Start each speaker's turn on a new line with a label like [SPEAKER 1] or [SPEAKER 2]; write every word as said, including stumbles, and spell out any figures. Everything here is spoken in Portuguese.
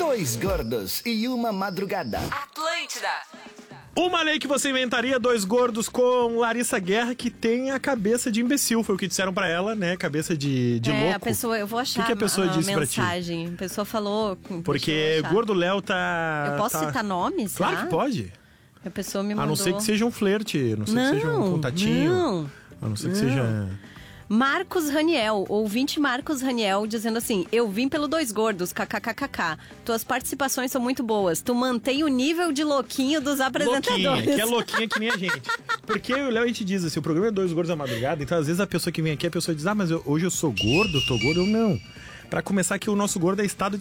[SPEAKER 1] Dois gordos e uma madrugada.
[SPEAKER 2] Atlântida.
[SPEAKER 3] Uma lei que você inventaria, Dois Gordos, com Larissa Guerra, que tem a cabeça de imbecil, foi o que disseram pra ela, né? Cabeça de, de
[SPEAKER 4] é,
[SPEAKER 3] louco.
[SPEAKER 4] a pessoa, eu vou achar
[SPEAKER 3] O que, que a pessoa
[SPEAKER 4] a
[SPEAKER 3] disse
[SPEAKER 4] mensagem.
[SPEAKER 3] pra ti?
[SPEAKER 4] A pessoa falou...
[SPEAKER 3] Porque Gordo Léo tá...
[SPEAKER 4] Eu posso
[SPEAKER 3] tá...
[SPEAKER 4] citar nomes?
[SPEAKER 3] Claro
[SPEAKER 4] tá?
[SPEAKER 3] que pode.
[SPEAKER 4] A pessoa me mandou...
[SPEAKER 3] A não ser que seja um flerte, a não ser
[SPEAKER 4] não,
[SPEAKER 3] que seja um contatinho.
[SPEAKER 4] Não,
[SPEAKER 3] A não ser que
[SPEAKER 4] não.
[SPEAKER 3] seja...
[SPEAKER 4] Marcos Raniel, ouvinte Marcos Raniel, dizendo assim: eu vim pelo Dois Gordos, kkkk. Tuas participações são muito boas. Tu mantém o nível de louquinho dos apresentadores.
[SPEAKER 3] Louquinha, que é louquinha que nem a gente. Porque eu e o Léo, a gente diz assim, o programa é Dois Gordos à Madrugada, então às vezes a pessoa que vem aqui, a pessoa diz, ah, mas eu, hoje eu sou gordo, tô gordo. Eu não. Pra começar aqui, o nosso gordo é estado